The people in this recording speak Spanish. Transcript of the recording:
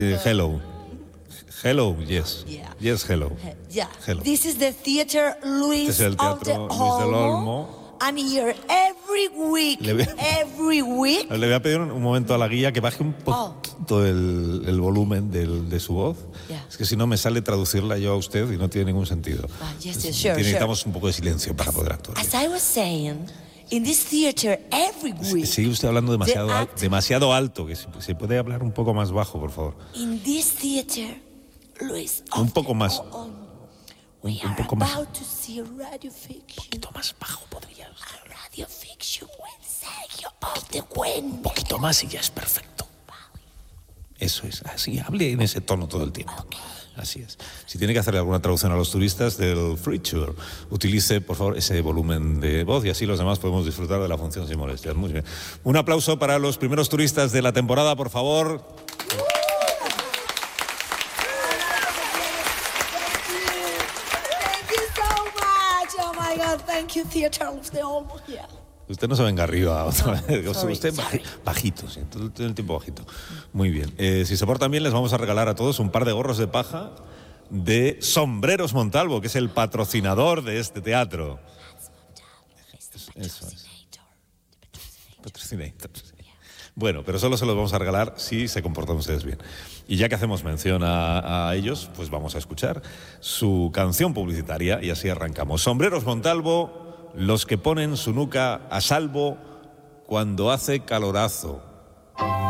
Hello. Hello, yes. Yeah. Yes, hello. Yeah. Hello. This is the Theater Luis Este es el of the Teatro Luis del Olmo. Olmo. And here, every week, Le voy every Le voy a pedir un momento a la guía que baje un poquito el volumen de su voz. Yeah. Es que si no me sale traducirla yo a usted y no tiene ningún sentido. Yes, sure, Necesitamos un poco de silencio para poder actuar. As I was saying, in this theater, every week, Sigue usted hablando demasiado, the act- demasiado alto, que se puede hablar un poco más bajo, por favor. in this theater, Luis Un of poco the más. Olmo, we Un are poco más. about to see a radio fiction. Más bajo podría usted. A radio fiction with Sergio of the Wind. Un poquito más y ya es perfecto. Eso es, así, hable en ese tono todo el tiempo. Así es. Si tiene que hacerle alguna traducción a los turistas del Free Tour, utilice, por favor, ese volumen de voz y así los demás podemos disfrutar de la función sin molestias. Muy bien. Un aplauso para los primeros turistas de la temporada, por favor. Thank you so much. Oh my God, thank you, Theater of the Olmo. Yeah. Usted no se venga arriba otra vez. Sorry, Usted sorry. bajito, sí, todo el tiempo bajito. Muy bien. Si se portan bien, les vamos a regalar a todos un par de gorros de paja de Sombreros Montalvo, que es el patrocinador de este teatro. Eso es. Patrocinator, sí. Bueno, pero solo se los vamos a regalar si se comportan ustedes bien. Y ya que hacemos mención a ellos, pues vamos a escuchar su canción publicitaria y así arrancamos. Sombreros Montalvo, los que ponen su nuca a salvo cuando hace calorazo.